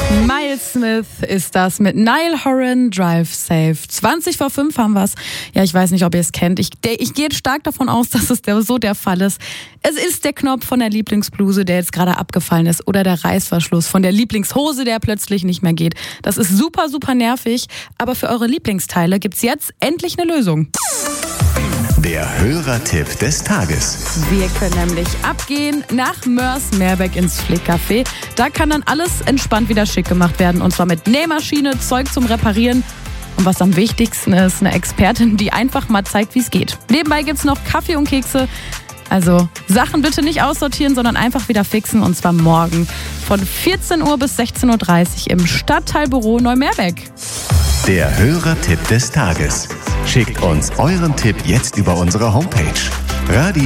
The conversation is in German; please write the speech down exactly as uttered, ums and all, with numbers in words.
Miles Smith ist das mit Niall Horan, Drive Safe. zwanzig vor fünf haben wir's. Ja, ich weiß nicht, ob ihr es kennt. Ich, der, ich gehe stark davon aus, dass es der, so der Fall ist. Es ist der Knopf von der Lieblingsbluse, der jetzt gerade abgefallen ist. Oder der Reißverschluss von der Lieblingshose, der plötzlich nicht mehr geht. Das ist super, super nervig. Aber für eure Lieblingsteile gibt's jetzt endlich eine Lösung. Der Hörertipp des Tages. Wir können nämlich abgehen nach Mörs Meerbeck ins Flickcafé. Da kann dann alles entspannt wieder schick gemacht werden. Und zwar mit Nähmaschine, Zeug zum Reparieren. Und was am wichtigsten ist, eine Expertin, die einfach mal zeigt, wie es geht. Nebenbei gibt's noch Kaffee und Kekse. Also Sachen bitte nicht aussortieren, sondern einfach wieder fixen. Und zwar morgen von vierzehn Uhr bis sechzehn Uhr dreißig im Stadtteilbüro Neumeerbeck. Der Hörertipp des Tages. Schickt uns euren Tipp jetzt über unsere Homepage radio